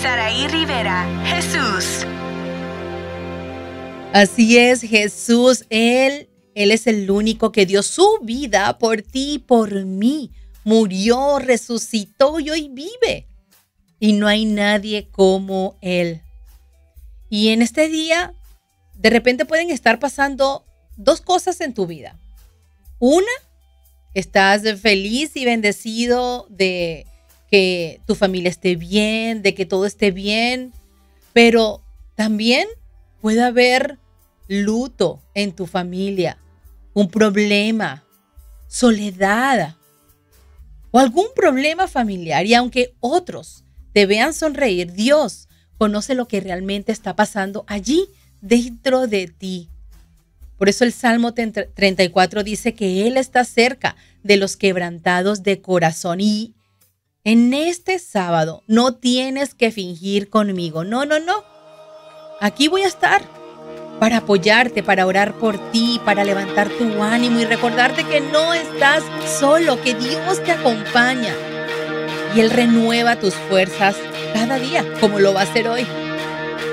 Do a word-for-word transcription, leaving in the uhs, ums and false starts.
Saraí Rivera, Jesús. Así es, Jesús, Él, Él es el único que dio su vida por ti y por mí. Murió, resucitó y hoy vive. Y no hay nadie como Él. Y en este día, de repente pueden estar pasando dos cosas en tu vida. Una, estás feliz y bendecido de que tu familia esté bien, de que todo esté bien, pero también puede haber luto en tu familia, un problema, soledad o algún problema familiar. Y aunque otros te vean sonreír, Dios conoce lo que realmente está pasando allí dentro de ti. Por eso el Salmo treinta y cuatro dice que Él está cerca de los quebrantados de corazón. Y en este sábado no tienes que fingir conmigo. No, no, no. Aquí voy a estar para apoyarte, para orar por ti, para levantar tu ánimo y recordarte que no estás solo, que Dios te acompaña. Y Él renueva tus fuerzas cada día, como lo va a hacer hoy.